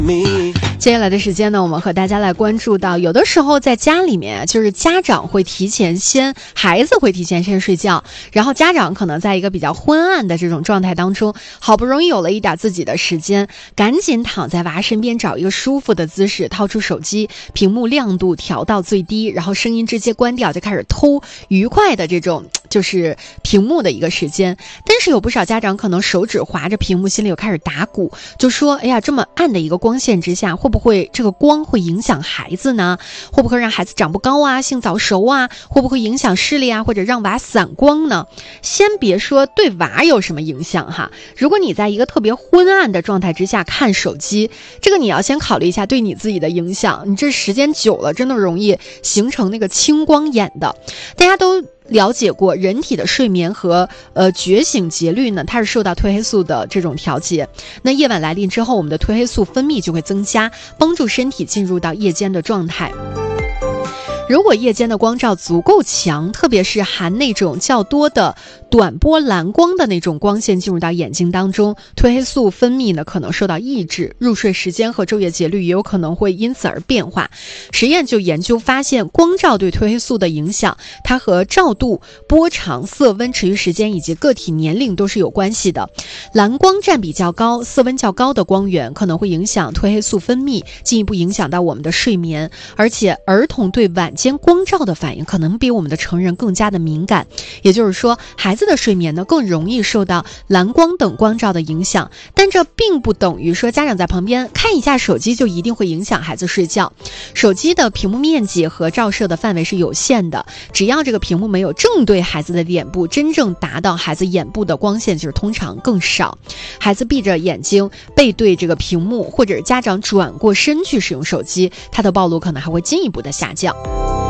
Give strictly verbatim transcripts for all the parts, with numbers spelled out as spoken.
接下来的时间呢，我们和大家来关注到，有的时候在家里面，就是家长会提前先，孩子会提前先睡觉，然后家长可能在一个比较昏暗的这种状态当中，好不容易有了一点自己的时间，赶紧躺在娃身边，找一个舒服的姿势，掏出手机，屏幕亮度调到最低，然后声音直接关掉，就开始偷愉快的这种就是屏幕的一个时间。但是有不少家长可能手指划着屏幕，心里又开始打鼓，就说哎呀，这么暗的一个光线之下，会不会这个光会影响孩子呢？会不会让孩子长不高啊，性早熟啊？会不会影响视力啊，或者让娃散光呢？先别说对娃有什么影响哈，如果你在一个特别昏暗的状态之下看手机，这个你要先考虑一下对你自己的影响，你这时间久了真的容易形成那个青光眼的。大家都了解过人体的睡眠和呃觉醒节律呢，它是受到褪黑素的这种调节。那夜晚来临之后，我们的褪黑素分泌就会增加，帮助身体进入到夜间的状态。如果夜间的光照足够强，特别是含那种较多的短波蓝光的那种光线进入到眼睛当中，褪黑素分泌呢可能受到抑制，入睡时间和昼夜节律也有可能会因此而变化。实验就研究发现，光照对褪黑素的影响，它和照度、波长、色温、持续时间以及个体年龄都是有关系的。蓝光占比较高、色温较高的光源可能会影响褪黑素分泌，进一步影响到我们的睡眠。而且儿童对晚间光照的反应可能比我们的成人更加的敏感，也就是说孩子的睡眠呢更容易受到蓝光等光照的影响。但这并不等于说家长在旁边看一下手机就一定会影响孩子睡觉。手机的屏幕面积和照射的范围是有限的，只要这个屏幕没有正对孩子的脸部，真正达到孩子眼部的光线就是通常更少。孩子闭着眼睛背对这个屏幕，或者是家长转过身去使用手机，它的暴露可能还会进一步的下降。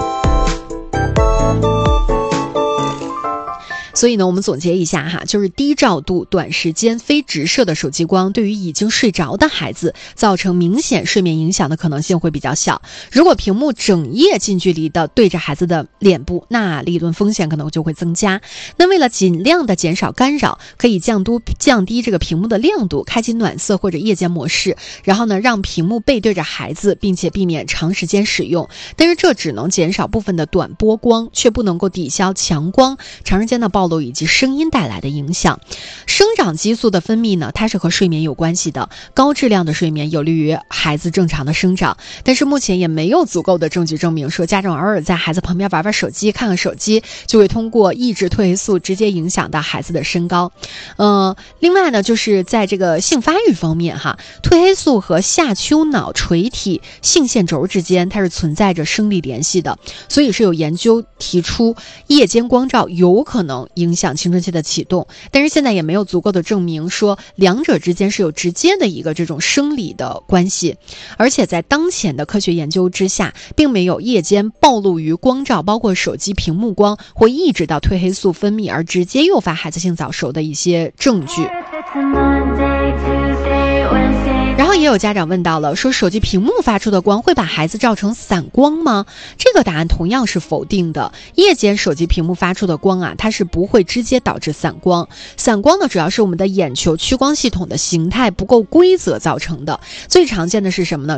所以呢，我们总结一下哈，就是低照度、短时间、非直射的手机光，对于已经睡着的孩子造成明显睡眠影响的可能性会比较小。如果屏幕整夜近距离的对着孩子的脸部，那理论风险可能就会增加。那为了尽量的减少干扰，可以降低降低这个屏幕的亮度，开启暖色或者夜间模式，然后呢，让屏幕背对着孩子，并且避免长时间使用。但是这只能减少部分的短波光，却不能够抵消强光长时间的暴露以及声音带来的影响。生长激素的分泌呢，它是和睡眠有关系的，高质量的睡眠有利于孩子正常的生长。但是目前也没有足够的证据证明说家长偶尔在孩子旁边玩玩手机、看看手机，就会通过抑制褪黑素直接影响到孩子的身高。呃，另外呢，就是在这个性发育方面哈，褪黑素和下丘脑垂体性腺轴之间它是存在着生理联系的，所以是有研究提出夜间光照有可能影响青春期的启动，但是现在也没有足够的证明说两者之间是有直接的一个这种生理的关系。而且在当前的科学研究之下，并没有夜间暴露于光照，包括手机屏幕光会抑制到褪黑素分泌而直接诱发孩子性早熟的一些证据。然后也有家长问到了，说手机屏幕发出的光会把孩子照成散光吗？这个答案同样是否定的。夜间手机屏幕发出的光啊，它是不会直接导致散光。散光呢，主要是我们的眼球屈光系统的形态不够规则造成的。最常见的是什么呢？